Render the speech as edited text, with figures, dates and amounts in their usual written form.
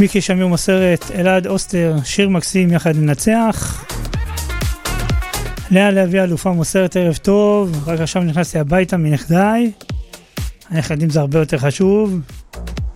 מיקי שמיר מוסרת אלעד אוסטר, שיר מקסים יחד ננצח. לאה לוי אלופה מוסרת ערב טוב, רק עכשיו נכנסתי הביתה מנכדיי, הנכדים זה הרבה יותר חשוב.